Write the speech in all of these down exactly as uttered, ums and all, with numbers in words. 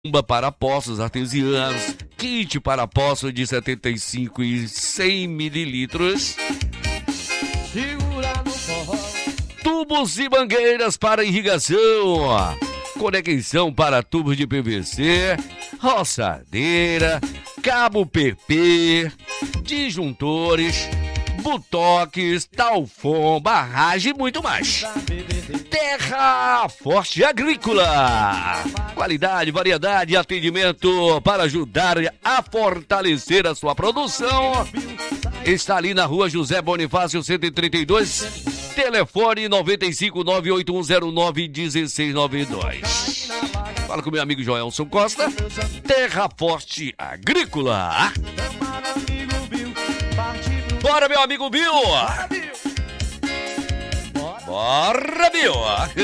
Bomba para poços artesianos, kit para poços de setenta e cinco e cem mililitros, tubos e mangueiras para irrigação, conexão para tubos de P V C, roçadeira, cabo P P, disjuntores, butoques, talfon, barragem e muito mais. Terra Forte Agrícola. Qualidade, variedade e atendimento para ajudar a fortalecer a sua produção. Está ali na rua José Bonifácio cento e trinta e dois. Telefone nove cinco nove oito um zero nove um seis nove dois. Fala com meu amigo Joelson Costa. Terra Forte Agrícola. Bora, meu amigo Bill! Bora, Bill! Bora, Bill!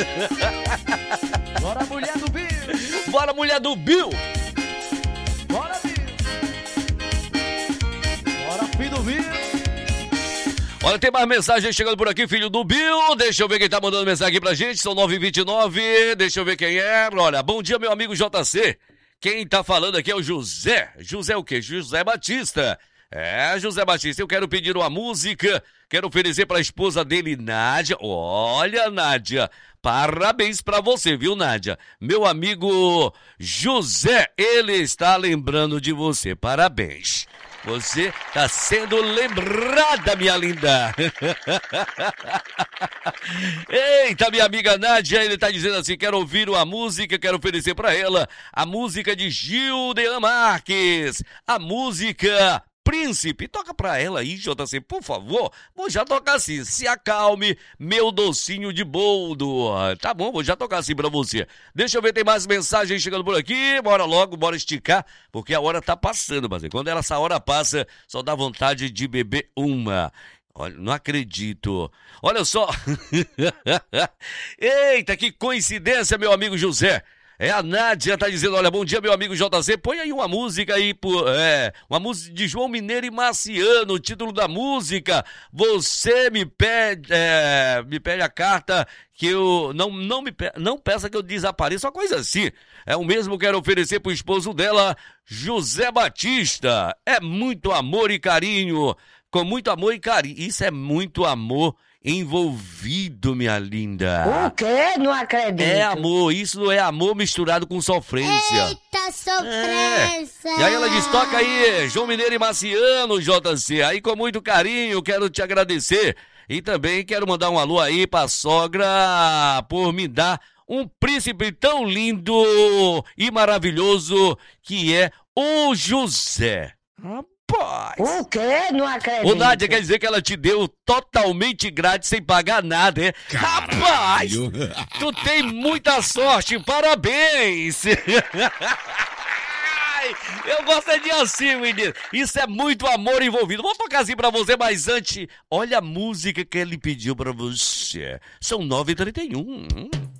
Bora, mulher do Bill! Bora, mulher do Bill! Bora, Bill! Bora, filho do Bill! Olha, tem mais mensagem chegando por aqui, filho do Bill. Deixa eu ver quem tá mandando mensagem aqui pra gente. São nove e vinte e nove. Deixa eu ver quem é. Olha, bom dia, meu amigo J C. Quem tá falando aqui é o José. José o quê? José Batista. É, José Batista, eu quero pedir uma música, quero oferecer para a esposa dele, Nádia. Olha, Nádia, parabéns para você, viu, Nádia? Meu amigo José, ele está lembrando de você, parabéns. Você está sendo lembrada, minha linda. Eita, minha amiga Nádia, ele está dizendo assim, quero ouvir uma música, quero oferecer para ela a música de Gildean Marques, a música Príncipe. Toca pra ela aí, J C, por favor. Vou já tocar assim. Se acalme, meu docinho de boldo. Tá bom, vou já tocar assim pra você. Deixa eu ver, tem mais mensagens chegando por aqui. Bora logo, bora esticar, porque a hora tá passando, mas quando essa hora passa, só dá vontade de beber uma. Olha, não acredito. Olha só. Eita, que coincidência, meu amigo José. É, a Nádia tá dizendo, olha, bom dia, meu amigo J C, põe aí uma música aí, por, é, uma música de João Mineiro e Marciano, o título da música, você me pede, é, me pede a carta que eu, não, não me pe, não peça que eu desapareça, uma coisa assim, é o mesmo que quero oferecer pro esposo dela, José Batista, é muito amor e carinho, com muito amor e carinho, isso é muito amor envolvido, minha linda. O quê? Não acredito. É amor, isso não é amor misturado com sofrência. Eita, sofrência. É. E aí ela diz, toca aí, João Mineiro e Marciano, J C. Aí com muito carinho, quero te agradecer. E também quero mandar um alô aí pra sogra por me dar um príncipe tão lindo e maravilhoso que é o José. Rapaz. O quê? Não acredito. Ô, Nádia, quer dizer que ela te deu totalmente grátis, sem pagar nada, é? Rapaz, tu tem muita sorte, parabéns. Eu gosto de assim, menino. Isso é muito amor envolvido. Vou tocar assim pra você, mas antes, olha a música que ele pediu pra você. São nove e trinta e um.